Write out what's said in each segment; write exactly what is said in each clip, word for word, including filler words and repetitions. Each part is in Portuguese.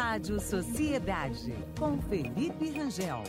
Rádio Sociedade, com Felipe Rangel.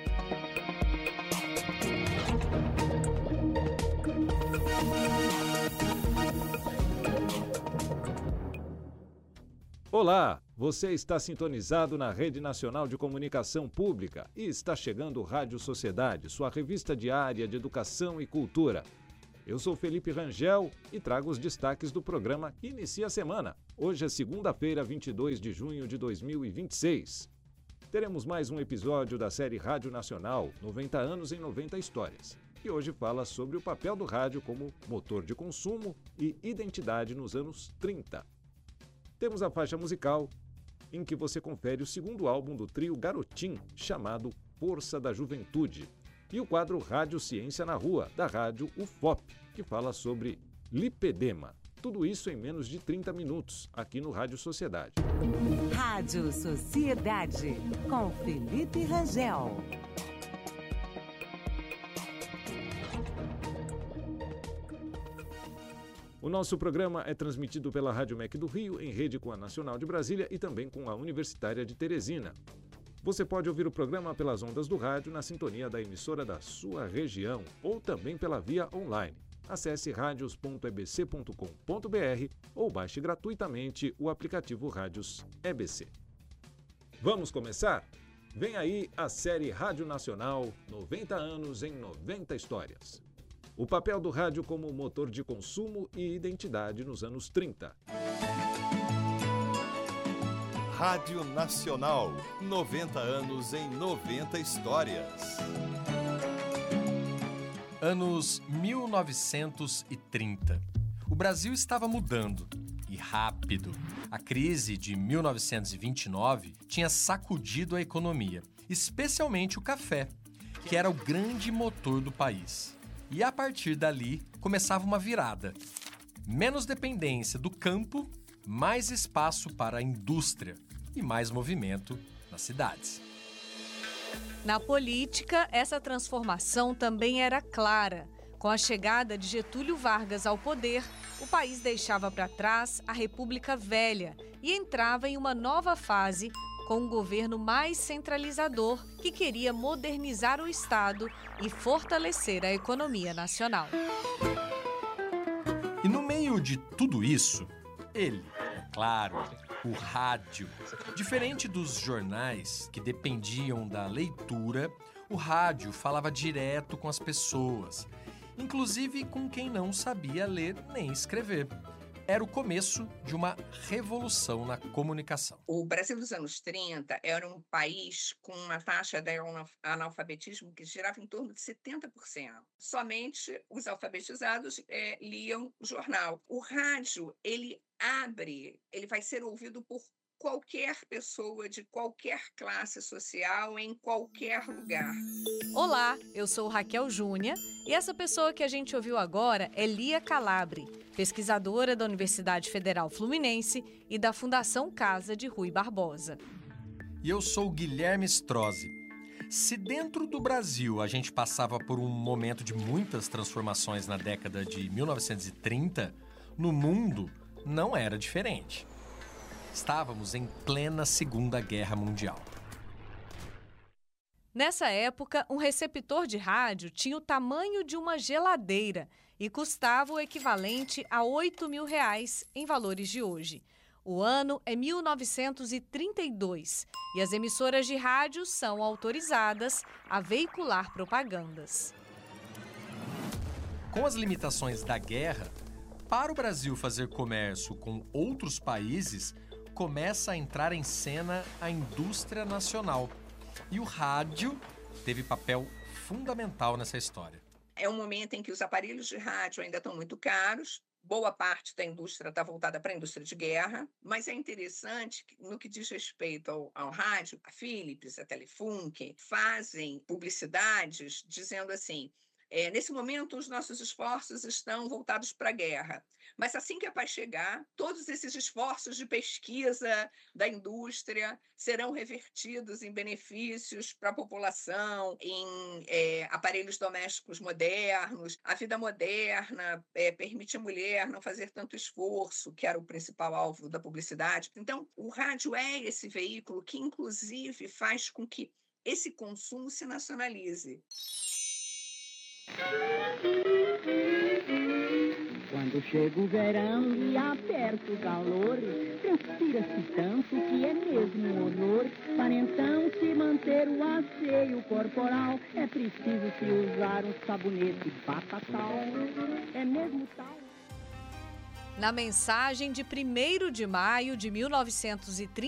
Olá, você está sintonizado na Rede Nacional de Comunicação Pública e está chegando Rádio Sociedade, sua revista diária de educação e cultura. Eu sou Felipe Rangel e trago os destaques do programa que inicia a semana. Hoje é segunda-feira, vinte e dois de junho de dois mil e vinte e seis. Teremos mais um episódio da série Rádio Nacional, noventa anos em noventa histórias. E hoje fala sobre o papel do rádio como motor de consumo e identidade nos anos trinta. Temos a faixa musical, em que você confere o segundo álbum do trio Garotim, chamado Força da Juventude, e o quadro Rádio Ciência na Rua, da rádio U F O P, que fala sobre lipedema. Tudo isso em menos de trinta minutos, aqui no Rádio Sociedade. Rádio Sociedade, com Felipe Rangel. O nosso programa é transmitido pela Rádio M E C do Rio, em rede com a Nacional de Brasília e também com a Universitária de Teresina. Você pode ouvir o programa pelas ondas do rádio na sintonia da emissora da sua região ou também pela via online. Acesse radios ponto e b c ponto com ponto b r ou baixe gratuitamente o aplicativo Rádios E B C. Vamos começar? Vem aí a série Rádio Nacional, noventa anos em noventa histórias. O papel do rádio como motor de consumo e identidade nos anos trinta. Rádio Nacional, noventa anos em noventa histórias. Anos mil novecentos e trinta. O Brasil estava mudando, e rápido. A crise de mil novecentos e vinte e nove tinha sacudido a economia, especialmente o café, que era o grande motor do país. E a partir dali, começava uma virada. Menos dependência do campo, mais espaço para a indústria e mais movimento nas cidades. Na política, essa transformação também era clara. Com a chegada de Getúlio Vargas ao poder, o país deixava para trás a República Velha e entrava em uma nova fase com um governo mais centralizador que queria modernizar o Estado e fortalecer a economia nacional. E no meio de tudo isso, ele, é claro, o rádio. Diferente dos jornais, que dependiam da leitura, o rádio falava direto com as pessoas, inclusive com quem não sabia ler nem escrever. Era o começo de uma revolução na comunicação. O Brasil dos anos trinta era um país com uma taxa de analfabetismo que girava em torno de setenta por cento. Somente os alfabetizados é, liam o jornal. O rádio, ele abre, ele vai ser ouvido por qualquer pessoa de qualquer classe social, em qualquer lugar. Olá, eu sou Raquel Júnia e essa pessoa que a gente ouviu agora é Lia Calabre, pesquisadora da Universidade Federal Fluminense e da Fundação Casa de Rui Barbosa. E eu sou Guilherme Strozzi. Se dentro do Brasil a gente passava por um momento de muitas transformações na década de mil novecentos e trinta, no mundo não era diferente. Estávamos em plena Segunda Guerra Mundial. Nessa época, um receptor de rádio tinha o tamanho de uma geladeira e custava o equivalente a oito mil reais em valores de hoje. O ano é mil novecentos e trinta e dois e as emissoras de rádio são autorizadas a veicular propagandas. Com as limitações da guerra, para o Brasil fazer comércio com outros países, começa a entrar em cena a indústria nacional. E o rádio teve papel fundamental nessa história. É um momento em que os aparelhos de rádio ainda estão muito caros. Boa parte da indústria está voltada para a indústria de guerra, mas é interessante que, no que diz respeito ao, ao rádio, a Philips, a Telefunken, fazem publicidades dizendo assim: É, nesse momento, os nossos esforços estão voltados para a guerra. Mas assim que a paz chegar, todos esses esforços de pesquisa da indústria serão revertidos em benefícios para a população, em é, aparelhos domésticos modernos. A vida moderna é, permite a mulher não fazer tanto esforço, que era o principal alvo da publicidade. Então, o rádio é esse veículo que, inclusive, faz com que esse consumo se nacionalize. Quando chega o verão e aperta o calor, transpira-se tanto que é mesmo um horror. Para então se manter o asseio corporal, é preciso se usar um sabonete batatal. É mesmo tal. Na mensagem de primeiro de maio de mil novecentos e trinta